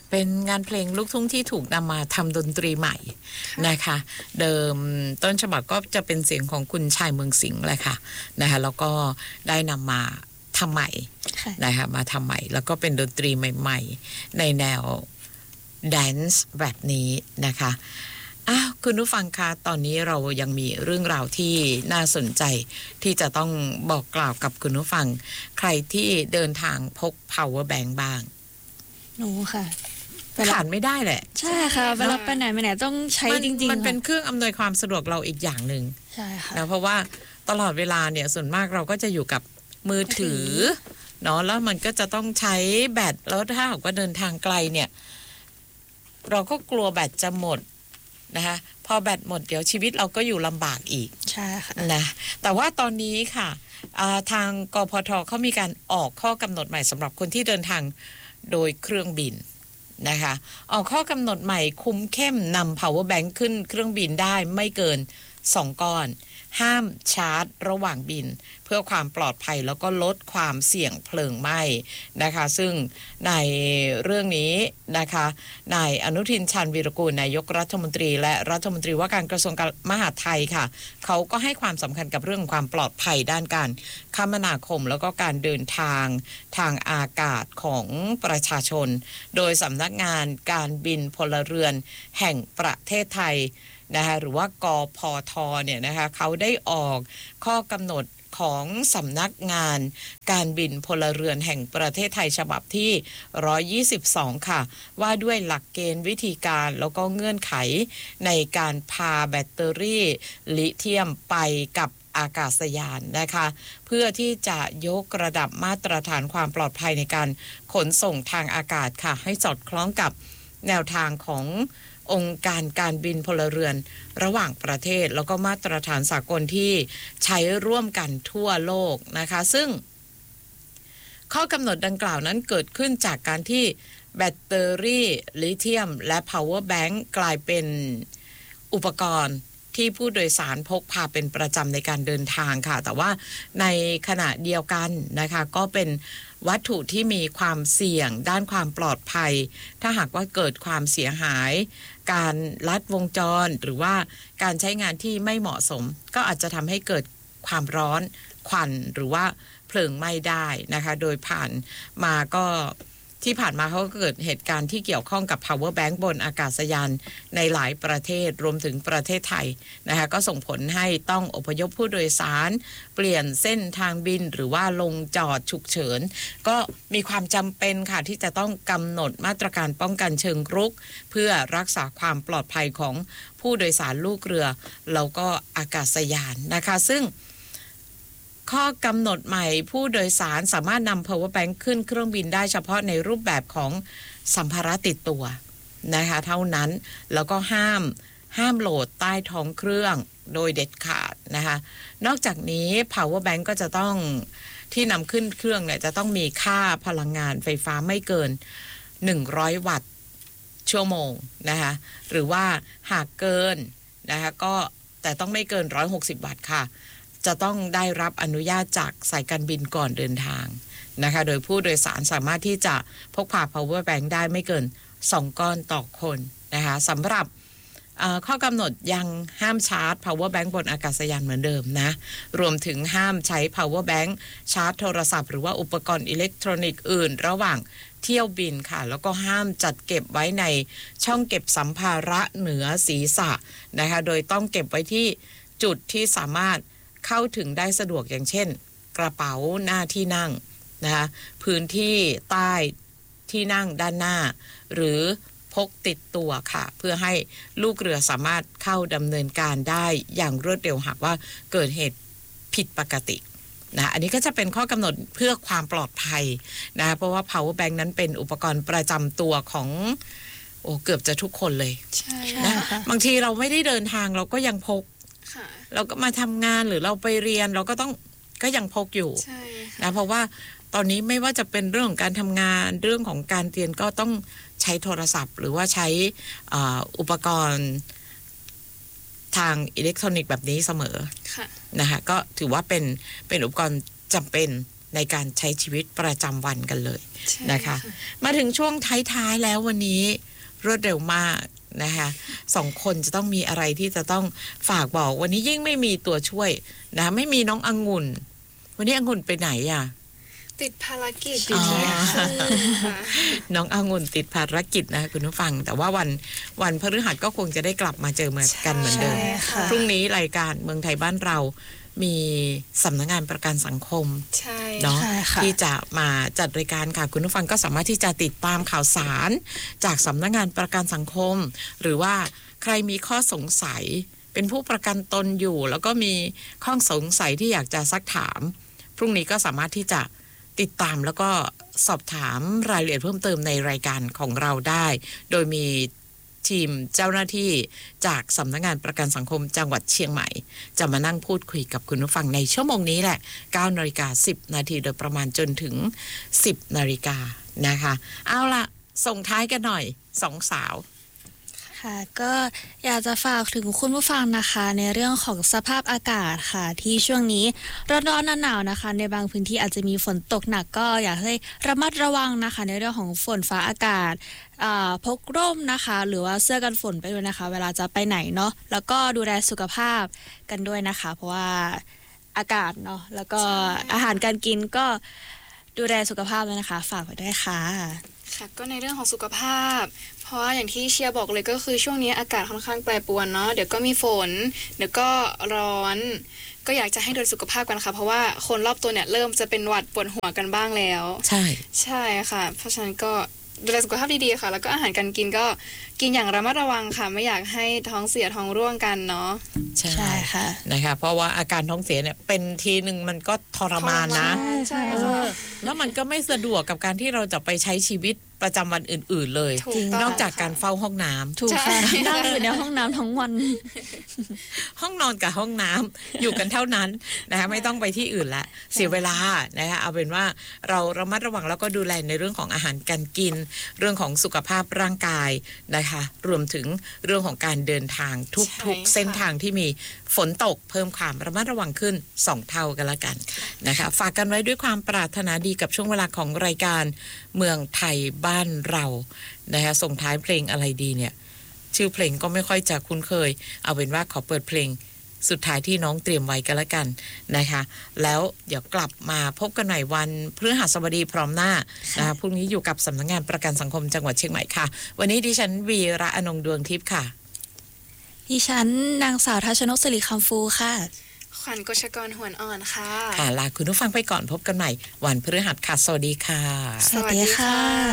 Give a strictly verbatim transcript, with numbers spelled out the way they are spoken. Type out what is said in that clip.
เป็นงานเพลงลูกทุ่งที่ถูกนำมาทำดนตรีใหม่นะคะเดิมต้นฉบับก็จะเป็นเสียงของคุณชายเมืองสิงห์แหละค่ะนะคะแล้วก็ได้นำมาทำใหม่นะคะมาทำใหม่แล้วก็เป็นดนตรีใหม่ๆในแนวแดนซ์แบบนี้นะคะอ้าวคุณผู้ฟังคะตอนนี้เรายังมีเรื่องราวที่น่าสนใจที่จะต้องบอกกล่าวกับคุณผู้ฟังใครที่เดินทางพก power bank บ้างหนูค่ะขาดไม่ได้แหละใช่ค่ะเวลาไปไหนไปไหนต้องใช้จริงๆมันเป็นเครื่องอำนวยความสะดวกเราอีกอย่างหนึ่งใช่ค่ะนะเพราะว่าตลอดเวลาเนี่ยส่วนมากเราก็จะอยู่กับมือถือเนาะแล้วมันก็จะต้องใช้แบตแล้วถ้าหากว่าเดินทางไกลเนี่ยเราก็กลัวแบตจะหมดนะคะพอแบตหมดเดี๋ยวชีวิตเราก็อยู่ลำบากอีกใช่ค่ะนะแต่ว่าตอนนี้ค่ะทางกพท.เขามีการออกข้อกำหนดใหม่สำหรับคนที่เดินทางโดยเครื่องบินนะคะออกข้อกำหนดใหม่คุมเข้มนำ power bank ขึ้นเครื่องบินได้ไม่เกินสองก้อนห้ามชาร์จระหว่างบินเพื่อความปลอดภัยแล้วก็ลดความเสี่ยงเพลิงไหม้นะคะซึ่งในเรื่องนี้นะคะนายอนุทินชาญวีรกูลนายกรัฐมนตรีและรัฐมนตรีว่าการกระทรวงมหาดไทยค่ะเขาก็ให้ความสำคัญกับเรื่องความปลอดภัยด้านการคมนาคมแล้วก็การเดินทางทางอากาศของประชาชนโดยสำนักงานการบินพลเรือนแห่งประเทศไทยนะคะหรือว่ากพท.เนี่ยนะคะเขาได้ออกข้อกำหนดของสำนักงานการบินพลเรือนแห่งประเทศไทยฉบับที่หนึ่งร้อยยี่สิบสองค่ะว่าด้วยหลักเกณฑ์วิธีการแล้วก็เงื่อนไขในการพาแบตเตอรี่ลิเธียมไปกับอากาศยานนะคะเพื่อที่จะยกระดับมาตรฐานความปลอดภัยในการขนส่งทางอากาศค่ะให้สอดคล้องกับแนวทางขององค์การการบินพลเรือนระหว่างประเทศแล้วก็มาตรฐานสากลที่ใช้ร่วมกันทั่วโลกนะคะซึ่งข้อกำหนดดังกล่าวนั้นเกิดขึ้นจากการที่แบตเตอรี่ลิเธียมและ power bank กลายเป็นอุปกรณ์ที่ผู้โดยสารพกพาเป็นประจำในการเดินทางค่ะแต่ว่าในขณะเดียวกันนะคะก็เป็นวัตถุที่มีความเสี่ยงด้านความปลอดภัยถ้าหากว่าเกิดความเสียหายการลัดวงจรหรือว่าการใช้งานที่ไม่เหมาะสมก็อาจจะทำให้เกิดความร้อนควันหรือว่าเพลิงไหม้ได้นะคะโดยผ่านมาก็ที่ผ่านมาเขาก็เกิดเหตุการณ์ที่เกี่ยวข้องกับ power bank บนอากาศยานในหลายประเทศรวมถึงประเทศไทยนะคะก็ส่งผลให้ต้องอพยพผู้โดยสารเปลี่ยนเส้นทางบินหรือว่าลงจอดฉุกเฉินก็มีความจำเป็นค่ะที่จะต้องกำหนดมาตรการป้องกันเชิงรุกเพื่อรักษาความปลอดภัยของผู้โดยสารลูกเรือแล้วก็อากาศยานนะคะซึ่งข้อกำหนดใหม่ผู้โดยสารสามารถนำ power bank ขึ้นเครื่องบินได้เฉพาะในรูปแบบของสัมภาระติดตัวนะคะเท่านั้นแล้วก็ห้ามห้ามโหลดใต้ท้องเครื่องโดยเด็ดขาดนะคะนอกจากนี้ power bank ก็จะต้องที่นำขึ้นเครื่องเนี่ยจะต้องมีค่าพลังงานไฟฟ้าไม่เกินหนึ่งร้อยวัตต์ชั่วโมงนะคะหรือว่าหากเกินนะคะก็แต่ต้องไม่เกินหนึ่งร้อยหกสิบวัตต์ค่ะจะต้องได้รับอนุญาตจากสายการบินก่อนเดินทางนะคะโดยผู้โดยสารสามารถที่จะพกพา power bank ได้ไม่เกินสองก้อนต่อคนนะคะสำหรับข้อกำหนดยังห้ามชาร์จ power bank บนอากาศยานเหมือนเดิมนะรวมถึงห้ามใช้ power bank ชาร์จโทรศัพท์หรือว่าอุปกรณ์อิเล็กทรอนิกส์อื่นระหว่างเที่ยวบินค่ะแล้วก็ห้ามจัดเก็บไว้ในช่องเก็บสัมภาระเหนือศีรษะนะคะโดยต้องเก็บไว้ที่จุดที่สามารถเข้าถึงได้สะดวกอย่างเช่นกระเป๋าหน้าที่นั่งนะคะพื้นที่ใต้ที่นั่งด้านหน้าหรือพกติดตัวค่ะเพื่อให้ลูกเรือสามารถเข้าดำเนินการได้อย่างรวดเร็วหากว่าเกิดเหตุผิดปกตินะอันนี้ก็จะเป็นข้อกำหนดเพื่อความปลอดภัยนะเพราะว่า power bank นั้นเป็นอุปกรณ์ประจำตัวของโอ้เกือบจะทุกคนเลยใช่นะบางทีเราไม่ได้เดินทางเราก็ยังพกเราก็มาทำงานหรือเราไปเรียนเราก็ต้องก็ยังพกอยู่นะเพราะว่าตอนนี้ไม่ว่าจะเป็นเรื่องของการทำงานเรื่องของการเรียนก็ต้องใช้โทรศัพท์หรือว่าใช้อุปกรณ์ทางอิเล็กทรอนิกส์แบบนี้เสมอนะคะก็ถือว่าเป็นเป็นอุปกรณ์จำเป็นในการใช้ชีวิตประจำวันกันเลยใช่นะคะ มาถึงช่วงท้ายๆแล้ววันนี้รวดเร็วมากนะคะสองคนจะต้องมีอะไรที่จะต้องฝากบอกวันนี้ยิ่งไม่มีตัวช่วยนะไม่มีน้ององุ่นวันนี้องุ่นไปไหนอ่ะติดภารกิจอ๋อที่ค่ะน้ององุ่นติดภารกิจนะคะคุณผู้ฟัง แต่ว่าวันวันพฤหัสก็คงจะได้กลับมาเจอมากันเหมือนเดิมใช่ค่ะพรุ่งนี้รายการเมืองไทยบ้านเรามีสำนักงานประกันสังคมใช่เนาะใช่ค่ะที่จะมาจัดรายการค่ะคุณผู้ฟังก็สามารถที่จะติดตามข่าวสารจากสำนักงานประกันสังคม หรือว่าใครมีข้อสงสัยเป็นผู้ประกันตนอยู่ แล้วก็มีข้อสงสัยที่อยากจะซักถาม พรุ่งนี้ก็สามารถที่จะติดตามแล้วก็สอบถามรายละเอียดเพิ่มเติมในรายการของเราได้ โดยมีทีมเจ้าหน้าที่จากสำนักงานประกันสังคมจังหวัดเชียงใหม่ จะมานั่งพูดคุยกับคุณผู้ฟังในชั่วโมงนี้แหละเก้านาฬิกาสิบนาทีโดยประมาณจนถึงสิบนาฬิกานะคะเอาละส่งท้ายกันหน่อยสองสาวค่ะก็อยากจะฝากถึงคุณผู้ฟังนะคะในเรื่องของสภาพอากาศค่ะ ที่ช่วงนี้ร้อนๆหนาวๆนะคะ ในบางพื้นที่อาจจะมีฝนตกหนักก็อยากให้ระมัดระวังนะคะ ในเรื่องของฝนฟ้าอากาศอ่าพกร่มนะคะ หรือว่าเสื้อกันฝนไปด้วยนะคะ เวลาจะไปไหนเนาะแล้วก็ดูแลสุขภาพกันด้วยนะคะ เพราะว่าอากาศเนาะแล้วก็อาหารการกินก็ดูแลสุขภาพด้วยนะคะ ฝากไว้ด้วยค่ะค่ะก็ในเรื่องของสุขภาพ เพราะว่าอย่างที่เชียร์บอกเลยก็คือช่วงนี้อากาศค่อนข้างแปรปรวนเนาะเดี๋ยวก็มีฝน เดี๋ยวก็ร้อน ก็อยากจะให้ดูแลสุขภาพกันค่ะ เพราะว่าคนรอบตัวเนี่ยเริ่มจะเป็นหวัดปวดหัวกันบ้างแล้วใช่ใช่ค่ะ เพราะฉะนั้นก็ดูแลสุขภาพดีๆค่ะ แล้วก็อาหารการกินก็กินอย่างระมัดระวังค่ะ ไม่อยากให้ท้องเสียท้องร่วงกันเนาะใช่ใช่ค่ะนะคะเพราะว่าอาการท้องเสียเนี่ยเป็นทีหนึ่งมันก็ทรมานนะใช่เอค่ะอแล้วมันก็ไม่สะดวกกับการที่เราจะไปใช้ชีวิตประจำวันอื่น ๆ เลยถูกต้องนอกจากค่ะการเฝ้าห้องน้ำถูกค่ะใช่นั่งอยู่ในห้องน้ำทั้งวันห้องนอนกับห้องน้ำ อยู่กันเท่านั้นนะคะไม่ต้องไปที่อื่นละเสียเวลานะคะเอาเป็นว่าเราระมัดระวังแล้วก็ดูแลในเรื่องของอาหารการกิน เรื่องของสุขภาพร่างกายนะคะรวมถึงเรื่องของการเดินทางทุกๆเส้นทางที่มีฝนตกเพิ่มความระมัดระวังขึ้นสองเท่ากันละกันนะคะฝากกันไว้ด้วยความปรารถนาดีกับช่วงเวลาของรายการเมืองไทยบ้านเรานะคะส่งท้ายเพลงอะไรดีเนี่ยชื่อเพลงก็ไม่ค่อยจะคุ้นเคยเอาเป็นว่าขอเปิดเพลงสุดท้ายที่น้องเตรียมไว้กันละกันนะคะแล้วเดี๋ยวกลับมาพบกันใหม่วันพฤหัสบดีพร้อมหน้านะคะพรุ่งนี้อยู่กับสำนักงานประกันสังคมจังหวัดเชียงใหม่ค่ะวันนี้ดิฉันวีระอนงค์ดวงทิพย์ค่ะดิฉันนางสาวทัชนกสิริคำฟูค่ะขวัญกชกรหวนอ่อนค่ะค่ะลาคุณผู้ฟังไปก่อนพบกันใหม่วันพฤหัสค่ะสวัสดีค่ะสวัสดีค่ะ